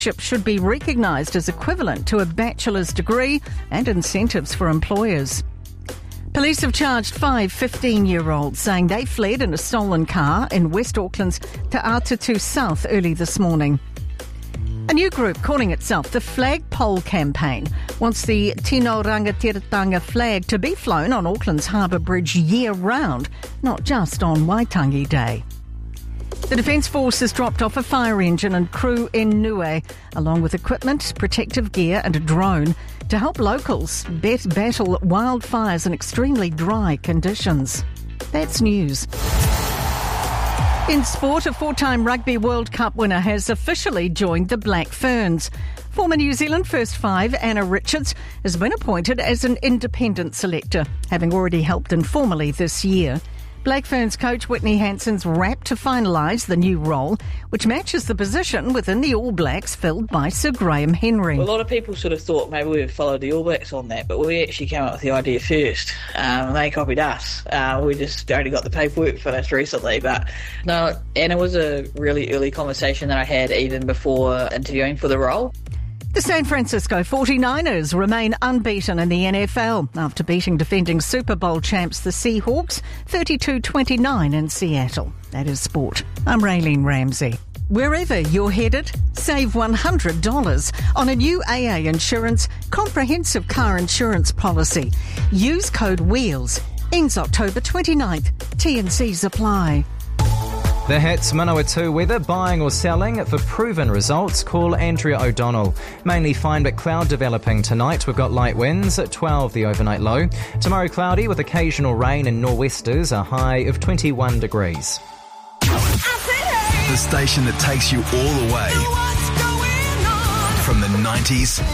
should be recognised as equivalent to a bachelor's degree and incentives for employers. Police have charged 5 15-year-olds saying they fled in a stolen car in West Auckland's Te Atatu South early this morning. A new group calling itself the Flagpole Campaign wants the Tino Rangatiratanga flag to be flown on Auckland's Harbour Bridge year-round, not just on Waitangi Day. The Defence Force has dropped off a fire engine and crew in Niue, along with equipment, protective gear and a drone to help locals battle wildfires in extremely dry conditions. That's news. In sport, a 4-time Rugby World Cup winner has officially joined the Black Ferns. Former New Zealand first five Anna Richards has been appointed as an independent selector, having already helped informally this year. Black Ferns coach Whitney Hanson's wrapped to finalise the new role, which matches the position within the All Blacks filled by Sir Graham Henry. Well, a lot of people sort of thought maybe we would follow the All Blacks on that, but we actually came up with the idea first. They copied us. We just only got the paperwork finished recently. But no, and it was a really early conversation that I had even before interviewing for the role. The San Francisco 49ers remain unbeaten in the NFL after beating defending Super Bowl champs the Seahawks 32-29 in Seattle. That is sport. I'm Raylene Ramsey. Wherever you're headed, save $100 on a new AA Insurance comprehensive car insurance policy. Use code WHEELS. Ends October 29th. T&Cs apply. The Hits Manawatu weather, buying or selling. For proven results, call Andrea O'Donnell. Mainly fine but cloud developing tonight. We've got light winds at 12, the overnight low. Tomorrow cloudy with occasional rain and nor'westers, a high of 21 degrees. The station that takes you all the way. From the 90s